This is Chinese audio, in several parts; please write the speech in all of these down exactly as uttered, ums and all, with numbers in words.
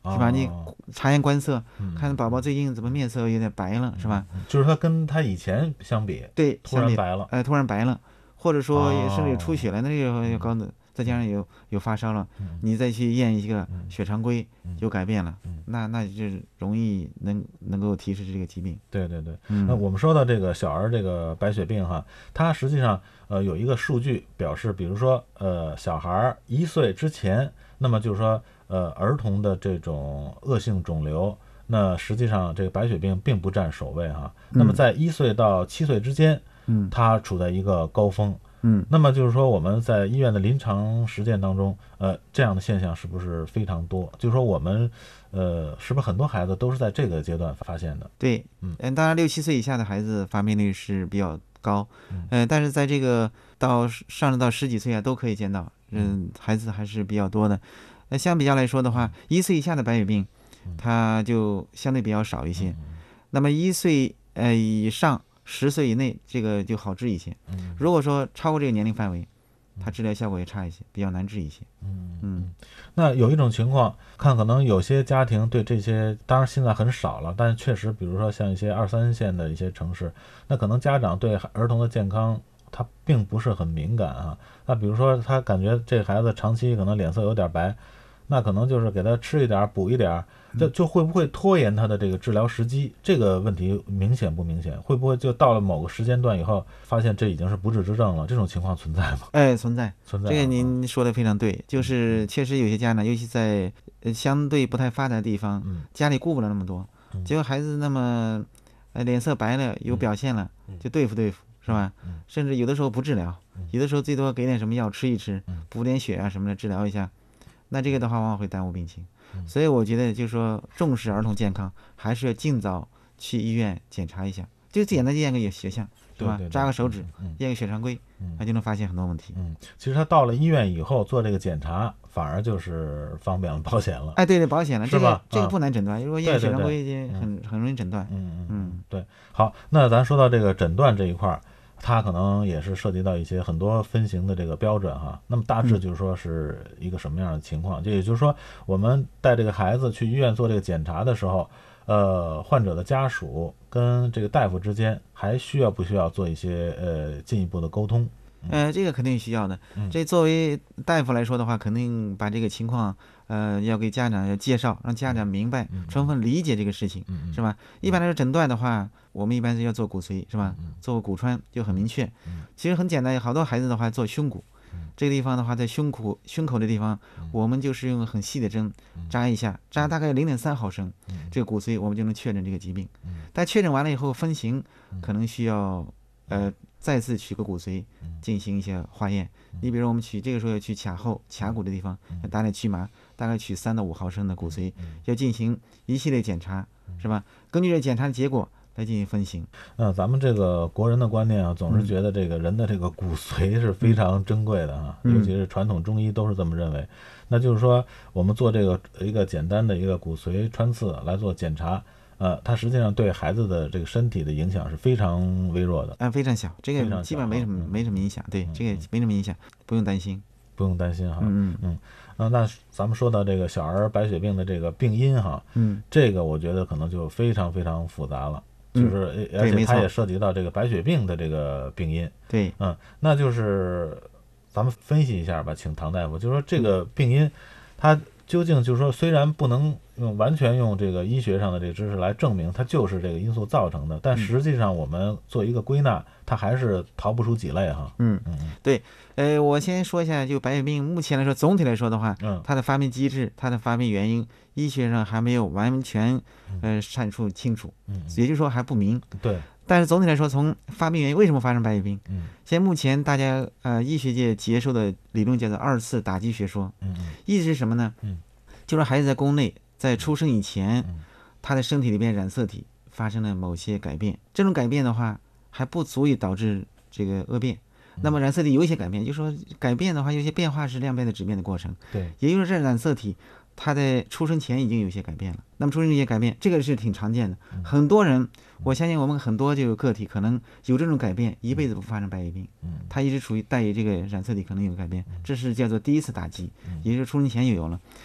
是吧？你察言观色， 嗯看宝宝最近怎么面色有点白了，是吧？ 就是他跟他以前相比， 对， 突然白了， 哎、呃，突然白了，或者说也甚至有出血了， 哦、 那个要高的，再加上有有发烧了， 嗯、 你再去验一个血常规， 嗯、 有改变了， 嗯、 那那就是容易能能够提示这个疾病。 对对对， 嗯， 那我们说到这个小儿这个白血病哈，它实际上呃有一个数据表示，比如说呃小孩一岁之前，那么就是说呃儿童的这种恶性肿瘤。那实际上，这个白血病并不占首位哈。那么在一岁到七岁之间， 嗯， 它处在一个高峰。 嗯， 那么就是说，我们在医院的临床实践当中，呃，这样的现象是不是非常多？就是说，我们，呃，是不是很多孩子都是在这个阶段发现的？ 对， 嗯， 当然六七岁以下的孩子发病率是比较高，嗯、呃，但是在这个到上升到十几岁啊，都可以见到，嗯，孩子还是比较多的。那相比较来说的话，一岁以下的白血病，它就相对比较少一些。那么一岁呃以上，十岁以内，这个就好治一些。如果说超过这个年龄范围，它治疗效果也差一些，比较难治一些。 嗯嗯。那有一种情况，看可能有些家庭对这些，当然现在很少了，但是确实，比如说像一些二三线的一些城市，那可能家长对儿童的健康他并不是很敏感啊。那比如说他感觉这孩子长期可能脸色有点白，那可能就是给他吃一点补一点，就就会不会拖延他的这个治疗时机？这个问题明显不明显？会不会就到了某个时间段以后，发现这已经是不治之症了？这种情况存在吗？ 哎，存在， 存在。 这个您说的非常对，就是确实有些家长，尤其在呃相对不太发达的地方， 嗯、 家里顾不了那么多， 嗯、 结果孩子那么呃脸色白了，有表现了， 嗯、 就对付对付，是吧？ 嗯、 甚至有的时候不治疗， 嗯、 有的时候最多给点什么药吃一吃， 嗯、 补点血啊什么的治疗一下。那这个的话往往会耽误病情， 嗯、 所以我觉得就是说重视儿童健康，还是要尽早去医院检查一下，就简单验个血象，是吧？ 对对对， 扎个手指， 嗯、 验个血常规， 嗯、 那就能发现很多问题。 嗯，其实他到了医院以后做这个检查，反而就是方便了保险了。 哎，对对，保险了， 是吧？ 这个这个不难诊断，如果验血常规就很很容易诊断。 嗯嗯嗯，对。好，那咱说到这个诊断这一块儿。它可能也是涉及到一些很多分型的这个标准哈，那么大致就是说是一个什么样的情况？就也就是说，我们带这个孩子去医院做这个检查的时候，呃，患者的家属跟这个大夫之间还需要不需要做一些呃进一步的沟通？ 呃，这个肯定需要的。 嗯、 这作为大夫来说的话，肯定把这个情况呃要给家长要介绍，让家长明白、 嗯、 充分理解这个事情， 嗯、 是吧？一般来说诊断的话，我们一般是要做骨髓，是吧？ 嗯、 做骨穿就很明确。 嗯、 其实很简单，好多孩子的话做胸骨， 嗯、 这个地方的话在胸口胸口的地方， 嗯、 我们就是用很细的针扎一下，扎大概零点三毫升， 嗯、 这个骨髓我们就能确诊这个疾病。 嗯、 但确诊完了以后分型，可能需要呃。再次取个骨髓进行一些化验，你比如我们取这个时候要去髂后髂骨的地方，打点去麻，大概取三到五毫升的骨髓，要进行一系列检查，是吧？根据这检查的结果来进行分型。 那咱们这个国人的观念啊，总是觉得这个人的这个骨髓是非常珍贵的啊， 嗯、 尤其是传统中医都是这么认为。那就是说，我们做这个一个简单的一个骨髓穿刺来做检查。呃，它实际上对孩子的这个身体的影响是非常微弱的， 啊，非常小，这个基本没什么、嗯、没什么影响，对， 嗯、 这个没什么影响，不用担心， 不用担心哈， 嗯嗯嗯，那咱们说到这个小儿白血病的这个病因哈， 嗯， 这个我觉得可能就非常非常复杂了，就是、 嗯、 而且它也涉及到这个白血病的这个病因， 对， 嗯，那就是咱们分析一下吧，请唐大夫，就是说这个病因，它究竟就是说虽然不能用完全用这个医学上的这个知识来证明它就是这个因素造成的，但实际上我们做一个归纳，它还是逃不出几类哈。 嗯嗯， 对，呃，我先说一下，就白血病目前来说，总体来说的话， 嗯， 它的发病机制、它的发病原因，医学上还没有完全呃阐述清楚， 嗯， 也就是说还不明。 对。 但是总体来说，从发病原因为什么发生白血病， 嗯， 现在目前大家呃医学界接受的理论叫做二次打击学说， 嗯， 意思是什么呢？ 嗯， 就是孩子在宫内在出生以前， 嗯、 他的身体里边染色体发生了某些改变，这种改变的话还不足以导致这个恶变。 嗯、 那么染色体有一些改变，就是说改变的话，有些变化是量变的质变的过程。 对， 也就是这染色体它在出生前已经有些改变了。那么出生有些改变，这个是挺常见的。 嗯、 很多人，我相信我们很多就有个体可能有这种改变，一辈子不发生白血病。 嗯， 他一直处于带有这个染色体可能有改变，这是叫做第一次打击， 嗯、 也就是出生前就有了。 嗯、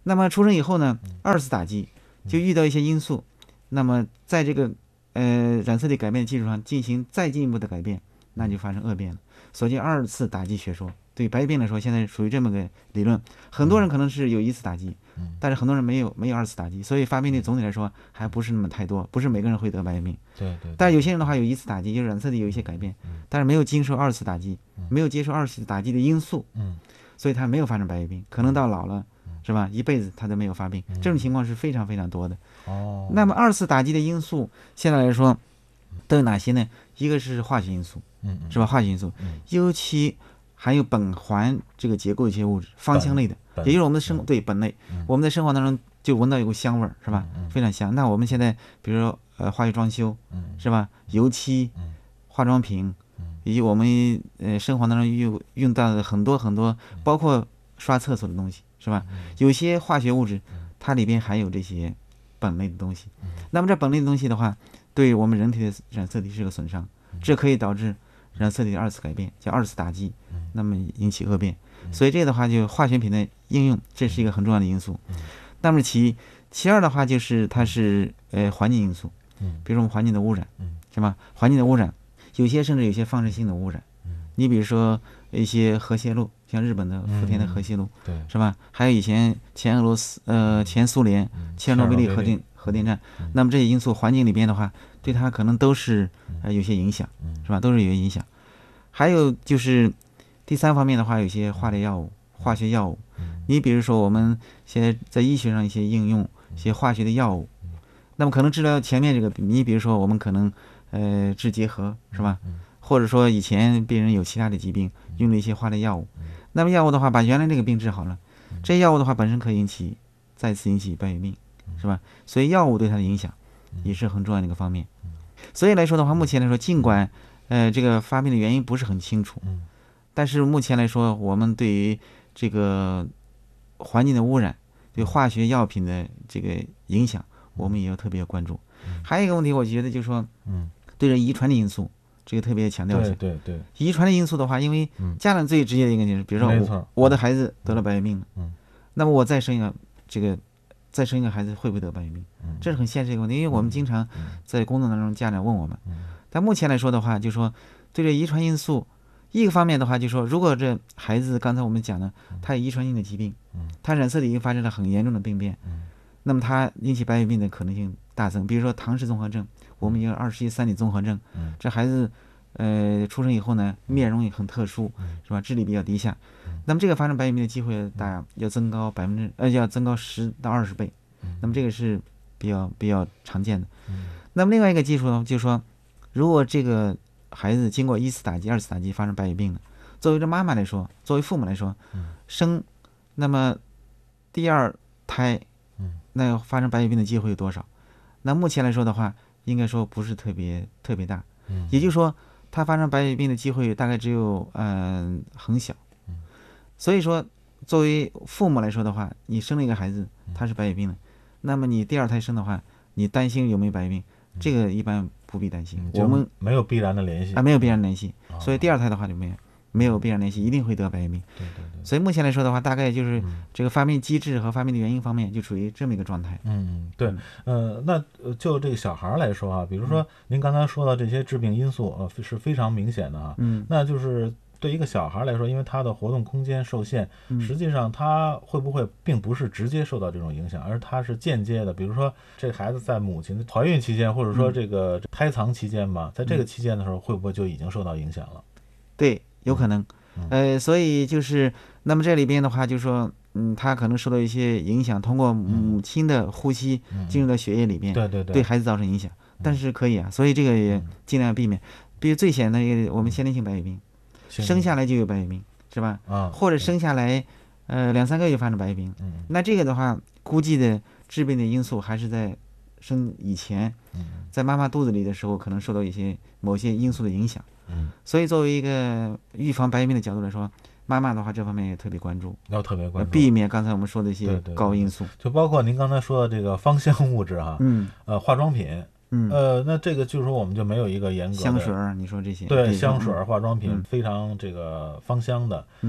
那么出生以后呢，二次打击就遇到一些因素，那么在这个呃染色体改变的基础上进行再进一步的改变，那就发生恶变了。所谓二次打击学说，对白血病来说，现在属于这么个理论。很多人可能是有一次打击，但是很多人没有没有二次打击，所以发病率总体来说还不是那么太多，不是每个人会得白血病。 对对。 但是有些人的话有一次打击，就是染色体有一些改变，但是没有经受二次打击，没有接受二次打击的因素， 嗯， 所以他没有发生白血病，可能到老了，是吧？一辈子他都没有发病，这种情况是非常非常多的。 哦。 那么二次打击的因素现在来说都有哪些呢？一个是化学因素， 嗯， 是吧？化学因素，尤其含有苯环这个结构的一些物质，芳香类的，也就是我们的生对苯类，我们在生活当中就闻到有股香味儿，是吧？非常香。那我们现在比如说呃化学装修，是吧？油漆、化妆品，以及我们呃生活当中用用到的很多很多，包括刷厕所的东西，是吧？有些化学物质它里边含有这些苯类的东西，那么这苯类的东西的话，对我们人体的染色体是个损伤，这可以导致染色体的二次改变，叫二次打击，那么引起恶变。所以这个的话，就化学品的应用，这是一个很重要的因素。那么其其二的话，就是它是呃环境因素，比如说我们环境的污染，是吧？环境的污染，有些甚至有些放射性的污染，你比如说一些核泄漏，像日本的福田的核泄漏， 对， 是吧？还有以前前俄罗斯呃前苏联切尔诺贝利核电核电站，那么这些因素环境里边的话，对它可能都是呃有些影响，是吧？都是有影响。还有就是第三方面的话，有些化疗药物、化学药物，你比如说我们现在在医学上一些应用一些化学的药物，那么可能治疗前面这个，你比如说我们可能呃治结核，是吧？或者说以前病人有其他的疾病，用了一些化疗药物，那么药物的话把原来这个病治好了，这药物的话本身可以引起再次引起白血病，是吧？所以药物对它的影响也是很重要的一个方面。所以来说的话，目前来说，尽管呃这个发病的原因不是很清楚，但是目前来说，我们对于这个环境的污染、对化学药品的这个影响，我们也要特别关注。还有一个问题，我觉得就是说，对着遗传的因素，这个特别强调一下。 对对对。 遗传的因素的话，因为家长最直接的一个就是，比如说我我的孩子得了白血病了，那么我再生一个这个再生一个孩子会不会得白血病？这是很现实的一个问题，因为我们经常在工作当中家长问我们，但目前来说的话，就说对这遗传因素。一个方面的话，就是说，如果这孩子刚才我们讲的，他有遗传性的疾病，他染色体已经发生了很严重的病变，那么他引起白血病的可能性大增。比如说唐氏综合症，我们有二十一三体综合症，这孩子呃出生以后呢，面容也很特殊，是吧？智力比较低下，那么这个发生白血病的机会大要增高百分之呃要增高十到二十倍，那么这个是比较比较常见的。那么另外一个技术呢，就是说，如果这个孩子经过一次打击、二次打击发生白血病了，作为这妈妈来说，作为父母来说，生那么第二胎，那发生白血病的机会有多少？那目前来说的话，应该说不是特别特别大，也就是说，他发生白血病的机会大概只有嗯、呃、很小。所以说，作为父母来说的话，你生了一个孩子，他是白血病的，那么你第二胎生的话，你担心有没有白血病？这个一般不必担心， 嗯、 我们没有必然的联系啊，没有必然联系，哦、所以第二胎的话就没有没有必然联系，一定会得白血病。 对对对。 所以目前来说的话，大概就是这个发病机制和发病的原因方面就处于这么一个状态。 嗯，对，呃，那就这个小孩来说啊，比如说您刚才说的这些致病因素，呃，是非常明显的啊。 嗯， 那就是对一个小孩来说，因为他的活动空间受限，实际上他会不会并不是直接受到这种影响，而他是间接的。比如说，这孩子在母亲的怀孕期间，或者说这个胎藏期间吧，在这个期间的时候，会不会就已经受到影响了？ 对，有可能。呃，所以就是那么这里边的话，就说，嗯，他可能受到一些影响，通过母亲的呼吸进入到血液里面， 对对对， 对孩子造成影响。但是可以啊，所以这个也尽量避免。比如最显的一个，我们先天性白血病。生下来就有白血病，是吧？ 啊， 或者生下来，呃，两三个月就发生白血病。 嗯， 那这个的话，估计的致病的因素还是在生以前，在妈妈肚子里的时候，可能受到一些某些因素的影响。 嗯， 所以作为一个预防白血病的角度来说，妈妈的话这方面也特别关注， 要特别关注， 避免刚才我们说的一些高因素， 对对对，就包括您刚才说的这个芳香物质哈， 嗯， 呃，化妆品。 嗯， 呃，那这个就是说我们就没有一个严格的香水儿，你说这些对香水、化妆品、 嗯、 非常这个芳香的， 嗯，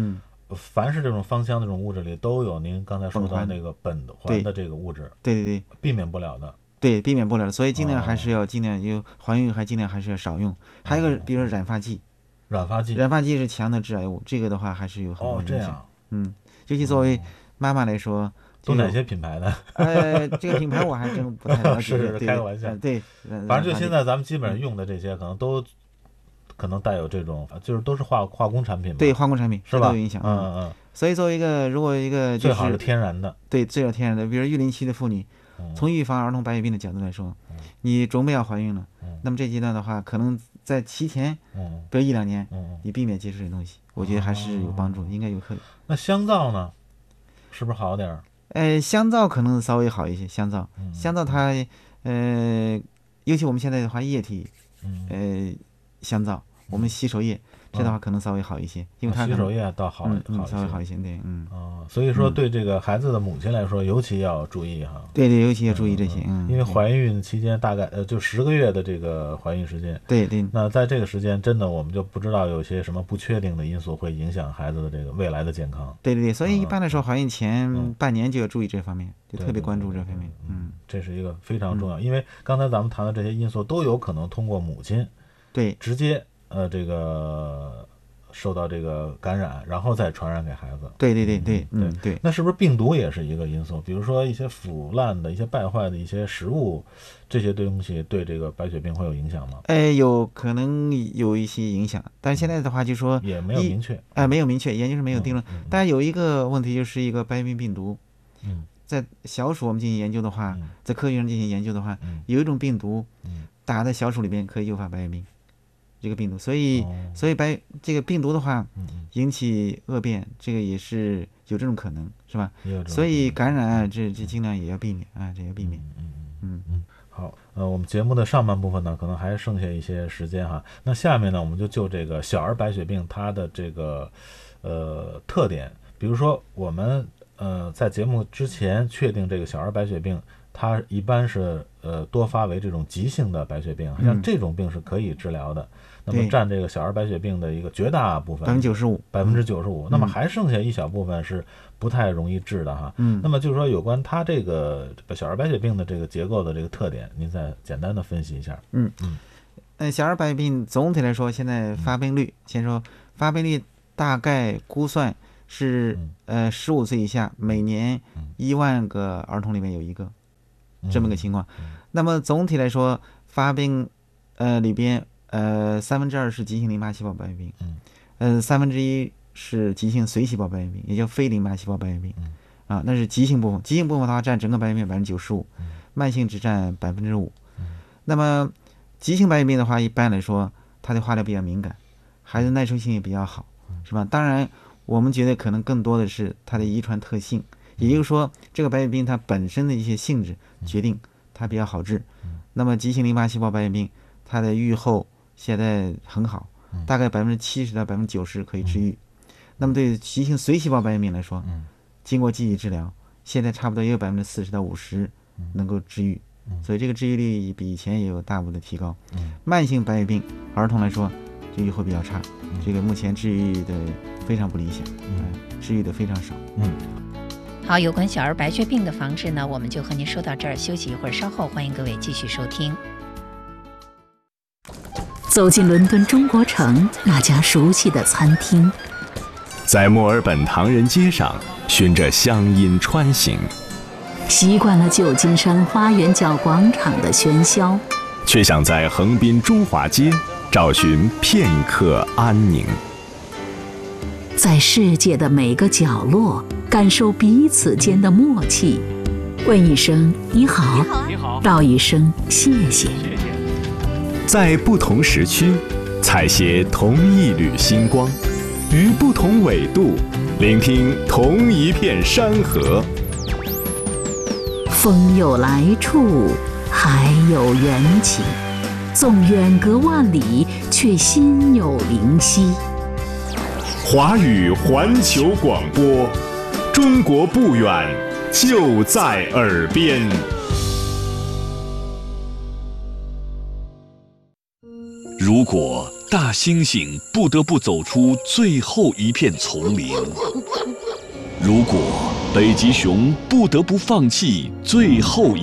凡是这种芳香的这种物质里都有您刚才说到那个苯环的这个物质， 对对对， 避免不了的。 对，避免不了的，所以尽量还是要尽量有怀孕还尽量还是要少用。还有一个，比如说染发剂， 染发剂， 染发剂是强的致癌物，这个的话还是有很多哦， 影响。 这样， 嗯，尤其作为妈妈来说， 都哪些品牌的？ 呃，这个品牌我还真不太了解。 是是，开个玩笑。 对， 反正就现在咱们基本上用的这些，可能都可能带有这种，就是都是化化工产品嘛。 对，化工产品是吧？ 都有影响。 嗯嗯。 所以作为一个，如果一个最好是天然的， 对，最好天然的，比如育龄期的妇女。从预防儿童白血病的角度来说，你准备要怀孕了，那么这阶段的话，可能在提前，比如一两年，你避免接触这些东西，我觉得还是有帮助，应该有可能。 那香皂呢，是不是好点儿？ 呃，香皂可能稍微好一些，香皂，香皂它，呃，尤其我们现在的话，液体，呃，香皂，我们洗手液。这的话可能稍微好一些，因为它洗手液倒好， 嗯， 好稍微好一些，对，嗯， 哦，所以说对这个孩子的母亲来说，尤其要注意哈。 对对，尤其要注意这些，嗯， 因为怀孕期间大概呃就十个月的这个怀孕时间， 对对， 那在这个时间真的我们就不知道有些什么不确定的因素会影响孩子的这个未来的健康。 对对对，所以一般来说，怀孕前半年就要注意这方面，就特别关注这方面，嗯， 这是一个非常重要，因为刚才咱们谈的这些因素都有可能通过母亲， 对， 直接呃这个。受到这个感染，然后再传染给孩子。 对对对对，嗯对。 那是不是病毒也是一个因素？比如说一些腐烂的、一些败坏的一些食物，这些东西对这个白血病会有影响吗？ 哎，有可能有一些影响，但是现在的话就说也没有明确， 哎、呃，没有明确，研究是没有定论。嗯嗯、但有一个问题就是一个白血病病毒， 嗯，在小鼠我们进行研究的话，嗯、在科学上进行研究的话，嗯、有一种病毒，嗯，打在小鼠里边可以诱发白血病。这个病毒，所以、哦、所以白这个病毒的话，引起恶变，这个也是有这种可能，是吧？所以感染这这尽量也要避免啊，这要避免。 嗯嗯嗯。好，呃，我们节目的上半部分呢，可能还剩下一些时间哈。那下面呢，我们就就这个小儿白血病它的这个呃特点，比如说我们呃在节目之前确定这个小儿白血病。它一般是呃多发为这种急性的白血病，像这种病是可以治疗的。嗯、那么占这个小儿白血病的一个绝大部分， 百分之九十五， 百分之九十五。那么还剩下一小部分是不太容易治的哈。 嗯。 那么就是说，有关它这个小儿白血病的这个结构的这个特点，您再简单的分析一下。 嗯嗯。呃，小儿白血病总体来说，现在发病率，嗯、先说发病率大概估算是、嗯、呃十五岁以下每年一万个儿童里面有一个。这么个情况，嗯、那么总体来说，发病，呃里边，呃三分之二是急性淋巴细胞白血病，嗯，呃三分之一是急性髓细胞白血病，也叫非淋巴细胞白血病，嗯、啊，那是急性部分，急性部分的话占整个白血病百分之九十五，慢性只占百分之五。那么急性白血病的话，一般来说，它的化疗比较敏感，孩子耐受性也比较好，是吧？当然，我们觉得可能更多的是它的遗传特性。也就是说，这个白血病它本身的一些性质决定它比较好治。那么急性淋巴细胞白血病，它的预后现在很好，大概百分之七十到百分之九十可以治愈。那么对急性髓细胞白血病来说，经过积极治疗，现在差不多也有百分之四十到五十能够治愈。所以这个治愈率比以前也有大幅的提高。慢性白血病儿童来说，就预后比较差，这个目前治愈的非常不理想，治愈的非常少。 嗯。 好，有关小儿白血病的防治呢，我们就和您说到这儿，休息一会儿，稍后欢迎各位继续收听。 走进伦敦中国城那家熟悉的餐厅， 在墨尔本唐人街上循着乡音穿行， 习惯了旧金山花园角广场的喧嚣， 却想在横滨中华街找寻片刻安宁。 在世界的每个角落感受彼此间的默契，问一声你好，你好，道一声谢谢。 在不同时区采撷同一缕星光，于不同纬度聆听同一片山河。 风有来处，海有缘起，纵远隔万里，却心有灵犀。 华语环球广播，中国不远，就在耳边。如果大猩猩不得不走出最后一片丛林。如果北极熊不得不放弃最后一